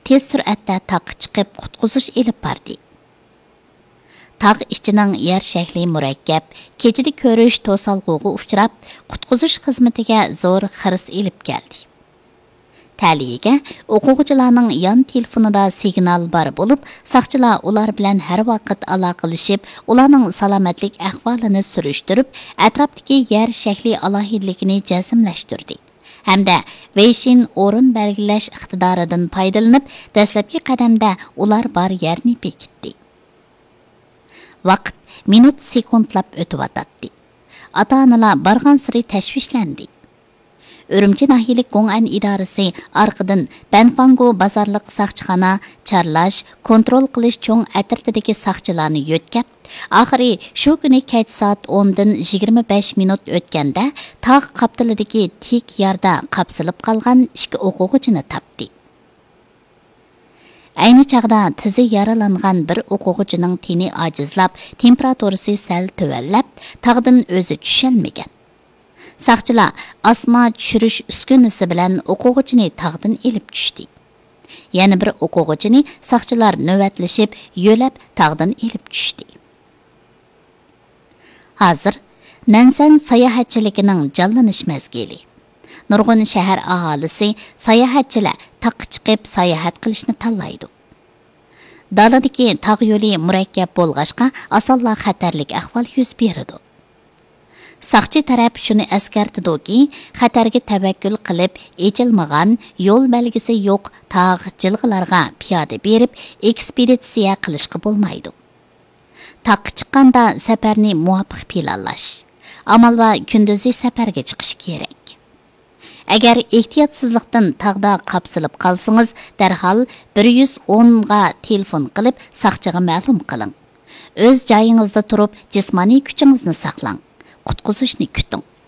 tez sur'atda taqqa chiqib qutqizish elib bordi. Taq ichining yer shakli murakkab, kechida ko'rish to'salg'uga uchrab, qutqizish xizmatiga zo'r xiris elib keldi. Ta'liga o'quvchilarning yon telefonida signal bor bo'lib, saqchilar ular bilan har vaqt aloqalashib, ularning salomatlik ahvolini surishtirib, atrofdagi yer shakli alohidligini jazmlashtirdi. Hamda Veyshin o'rin belgilash iqtidoridan foydalanib, dastlabki qadamda ular bor yerni bekitdi. Vaqt minut sekundlab o'tib o'tdi. Ota-onalar bargan siri tashvishlandi. Үрімчі нахилік Гоңан идарысы арқыдын Бәнфанго базарлық сақчықана чарлаш, контрол қылыш чоң әтіртідегі сақчыларны өткеп, ақыры шу күні кәт саат 10-дан 25 минут өткенде тақ қаптылыдегі тек ярда қапсылып қалған ішкі оқуғычыны тапты. Ayni chaqda tizi yaralанған bir o'quvchining teni ajizlab, temperaturasi sal tuvallab, tag'dan o'zi tushalmagan. Saqchilar asma tushirish uskunasi bilan o'quvchini tag'dan elib tushdi. Yana bir o'quvchini saqchilar navbatlashib, yo'lab tag'dan elib tushdi. Hozir Nansan sayohatchiligining jonlanish mezgili. Nurg'un shahar aholisi sayohatchilar taqqa chiqib sayohat qilishni tanlaydi. Daladagi tog' yo'li murakkab bo'lg'achqa asonla xatarlik ahvol yuz beradi. Saqchi taraf shuni eskartidiki, xatarga tavakkul qilib, echilmagan yo'l belgisi yo'q tog' jilg'ilarga piyoda berib, ekspeditsiya qilishga bo'lmaydi. Taqqa chiqqanda safarni muvofiq planlash, amal va kunduzi safarga chiqish kerak. Agar ehtiyotsizlikdan tag'da qapsilib qalsangiz, darhol 110 ga telefon qilib, saqchiga ma'lum qiling. O'z joyingizda turib, jismoniy kuchingizni saqlang. Qutqizishni kuting.